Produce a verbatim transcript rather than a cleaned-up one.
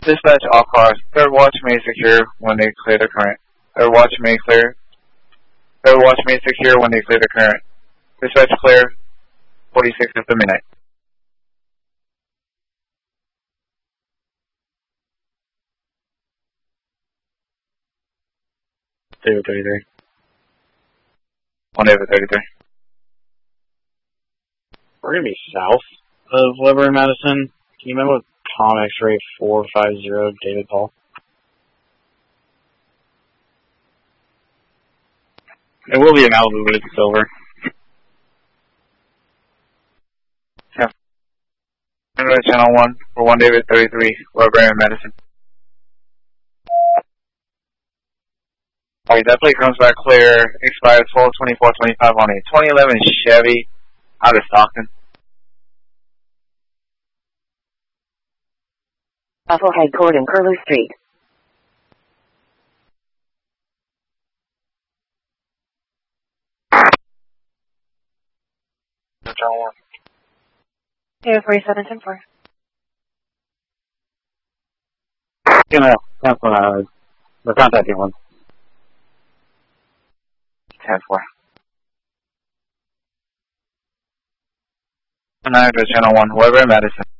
Dispatch all cars. Third watch may secure when they clear the current. Third watch may clear. Third watch may secure when they clear the current. Dispatch clear. forty-six after midnight. David thirty-three. One David thirty-three. We're gonna be south of Weber and Madison. Can you remember Tom X-ray four five zero David Paul? It will be a Malibu, but it's silver. Yeah. Channel one for one David thirty-three, Weber and Madison. Alright, that plate comes back clear. Expires twelve twenty-four twenty-five on a twenty eleven Chevy out of Stockton. Bufflehead Court and Curlew Street. Channel one. David forty-seven ten four. You know, that's what I was. We're contacting one. ten four. Nine to Channel one, Weber and Madison.